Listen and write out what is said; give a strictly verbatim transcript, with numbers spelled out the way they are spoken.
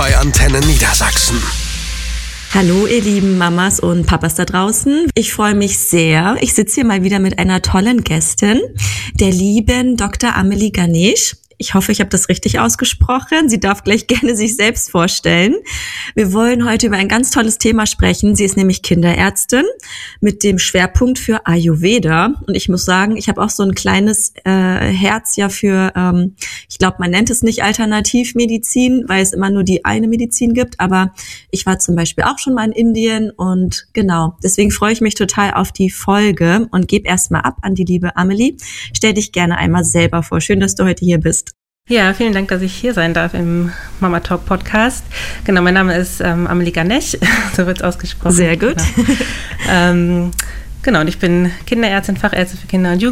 bei Antenne Niedersachsen. Hallo ihr lieben Mamas und Papas da draußen. Ich freue mich sehr. Ich sitze hier mal wieder mit einer tollen Gästin, der lieben Doktor Amelie Ganesh. Ich hoffe, ich habe das richtig ausgesprochen. Sie darf gleich gerne sich selbst vorstellen. Wir wollen heute über ein ganz tolles Thema sprechen. Sie ist nämlich Kinderärztin mit dem Schwerpunkt für Ayurveda. Und ich muss sagen, ich habe auch so ein kleines äh, Herz ja für, ähm, ich glaube, man nennt es nicht Alternativmedizin, weil es immer nur die eine Medizin gibt. Aber ich war zum Beispiel auch schon mal in Indien und genau, deswegen freue ich mich total auf die Folge und gebe erstmal ab an die liebe Amelie. Stell dich gerne einmal selber vor. Schön, dass du heute hier bist. Ja, vielen Dank, dass ich hier sein darf im Mama Talk Podcast. Genau, mein Name ist ähm, Amelie Ganesh, so wird es ausgesprochen. Sehr gut. Genau. ähm, genau, und ich bin Kinderärztin, Fachärztin für Kinder- und